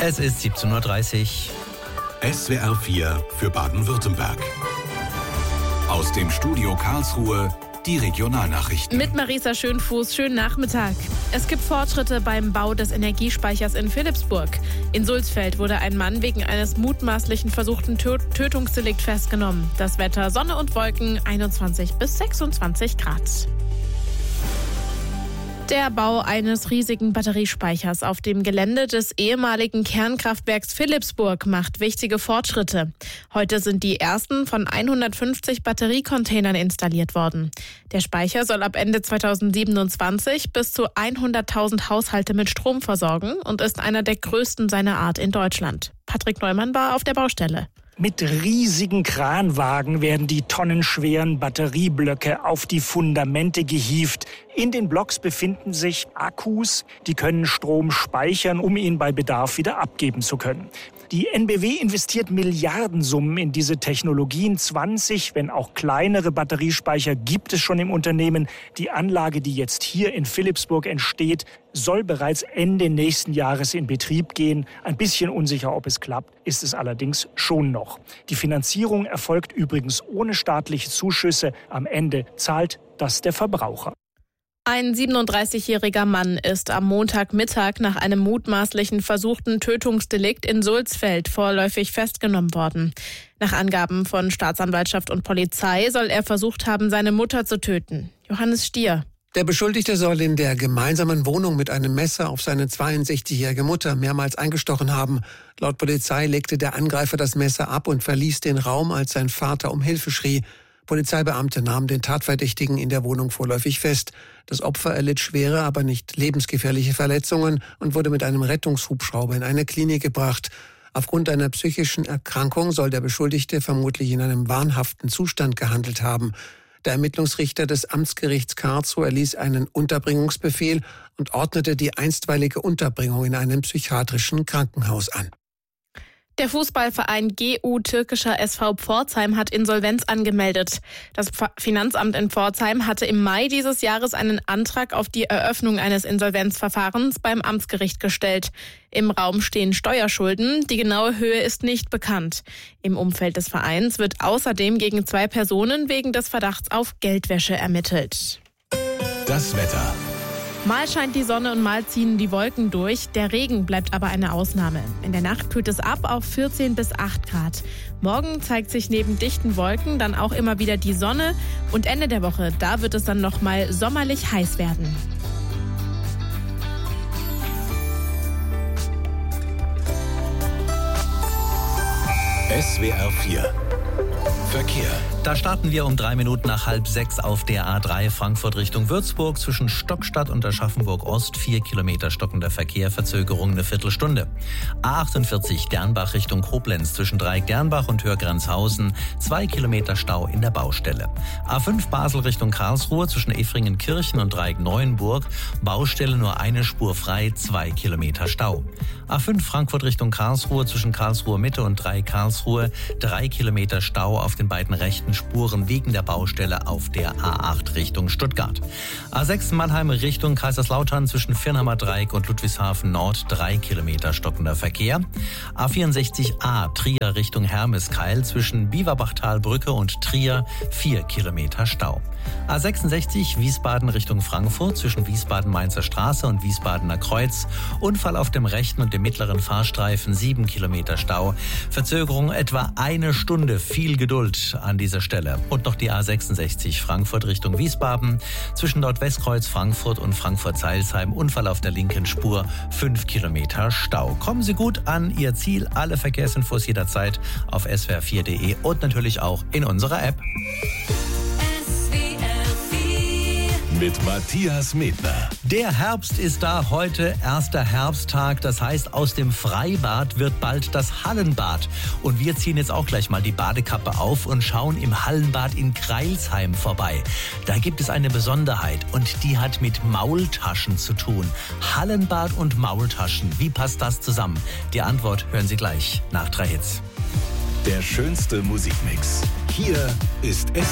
Es ist 17.30 Uhr. SWR 4 für Baden-Württemberg. Aus dem Studio Karlsruhe die Regionalnachrichten. Mit Marisa Schönfuß, schönen Nachmittag. Es gibt Fortschritte beim Bau des Energiespeichers in Philippsburg. In Sulzfeld wurde ein Mann wegen eines mutmaßlichen versuchten Tötungsdelikts festgenommen. Das Wetter: Sonne und Wolken, 21 bis 26 Grad. Der Bau eines riesigen Batteriespeichers auf dem Gelände des ehemaligen Kernkraftwerks Philippsburg macht wichtige Fortschritte. Heute sind die ersten von 150 Batteriecontainern installiert worden. Der Speicher soll ab Ende 2027 bis zu 100.000 Haushalte mit Strom versorgen und ist einer der größten seiner Art in Deutschland. Patrick Neumann war auf der Baustelle. Mit riesigen Kranwagen werden die tonnenschweren Batterieblöcke auf die Fundamente gehievt. In den Blocks befinden sich Akkus, die können Strom speichern, um ihn bei Bedarf wieder abgeben zu können. Die NBW investiert Milliardensummen in diese Technologien. 20, wenn auch kleinere Batteriespeicher gibt es schon im Unternehmen. Die Anlage, die jetzt hier in Philippsburg entsteht, soll bereits Ende nächsten Jahres in Betrieb gehen. Ein bisschen unsicher, ob es klappt, ist es allerdings schon noch. Die Finanzierung erfolgt übrigens ohne staatliche Zuschüsse. Am Ende zahlt das der Verbraucher. Ein 37-jähriger Mann ist am Montagmittag nach einem mutmaßlichen versuchten Tötungsdelikt in Sulzfeld vorläufig festgenommen worden. Nach Angaben von Staatsanwaltschaft und Polizei soll er versucht haben, seine Mutter zu töten. Johannes Stier. Der Beschuldigte soll in der gemeinsamen Wohnung mit einem Messer auf seine 62-jährige Mutter mehrmals eingestochen haben. Laut Polizei legte der Angreifer das Messer ab und verließ den Raum, als sein Vater um Hilfe schrie. Polizeibeamte nahmen den Tatverdächtigen in der Wohnung vorläufig fest. Das Opfer erlitt schwere, aber nicht lebensgefährliche Verletzungen und wurde mit einem Rettungshubschrauber in eine Klinik gebracht. Aufgrund einer psychischen Erkrankung soll der Beschuldigte vermutlich in einem wahnhaften Zustand gehandelt haben. Der Ermittlungsrichter des Amtsgerichts Karlsruhe erließ einen Unterbringungsbefehl und ordnete die einstweilige Unterbringung in einem psychiatrischen Krankenhaus an. Der Fußballverein GU Türkischer SV Pforzheim hat Insolvenz angemeldet. Das Finanzamt in Pforzheim hatte im Mai dieses Jahres einen Antrag auf die Eröffnung eines Insolvenzverfahrens beim Amtsgericht gestellt. Im Raum stehen Steuerschulden, die genaue Höhe ist nicht bekannt. Im Umfeld des Vereins wird außerdem gegen 2 Personen wegen des Verdachts auf Geldwäsche ermittelt. Das Wetter. Mal scheint die Sonne und mal ziehen die Wolken durch. Der Regen bleibt aber eine Ausnahme. In der Nacht kühlt es ab auf 14 bis 8 Grad. Morgen zeigt sich neben dichten Wolken dann auch immer wieder die Sonne. Und Ende der Woche, da wird es dann nochmal sommerlich heiß werden. SWR 4 Verkehr. Da starten wir um 3 Minuten nach 5:30 auf der A3 Frankfurt Richtung Würzburg zwischen Stockstadt und Aschaffenburg Ost. 4 Kilometer stockender Verkehr, Verzögerung eine Viertelstunde. A48 Dernbach Richtung Koblenz zwischen Dreieck-Dernbach und Hörgrenzhausen. 2 Kilometer Stau in der Baustelle. A5 Basel Richtung Karlsruhe zwischen Efringenkirchen und Dreieck-Neuenburg. Baustelle nur eine Spur frei, 2 Kilometer Stau. A5 Frankfurt Richtung Karlsruhe zwischen Karlsruhe Mitte und Dreieck Karlsruhe. 3 Kilometer Stau auf den beiden rechten Spuren wegen der Baustelle auf der A8 Richtung Stuttgart. A6 Mannheim Richtung Kaiserslautern zwischen Firnheimer Dreieck und Ludwigshafen Nord. 3 Kilometer stockender Verkehr. A64a Trier Richtung Hermeskeil zwischen Biewerbachtalbrücke und Trier. 4 Kilometer Stau. A66 Wiesbaden Richtung Frankfurt zwischen Wiesbaden-Mainzer Straße und Wiesbadener Kreuz. Unfall auf dem rechten und dem mittleren Fahrstreifen, 7 Kilometer Stau. Verzögerung etwa eine Stunde. Viel Geduld an dieser Stelle. Und noch die A66 Frankfurt Richtung Wiesbaden zwischen Nordwestkreuz Frankfurt und Frankfurt-Seilsheim. Unfall auf der linken Spur, 5 Kilometer Stau. Kommen Sie gut an Ihr Ziel. Alle Verkehrsinfos jederzeit auf swr4.de und natürlich auch in unserer App. Mit Matthias Medner. Der Herbst ist da, heute erster Herbsttag. Das heißt, aus dem Freibad wird bald das Hallenbad. Und wir ziehen jetzt auch gleich mal die Badekappe auf und schauen im Hallenbad in Crailsheim vorbei. Da gibt es eine Besonderheit und die hat mit Maultaschen zu tun. Hallenbad und Maultaschen, wie passt das zusammen? Die Antwort hören Sie gleich nach 3 Hits. Der schönste Musikmix. Hier ist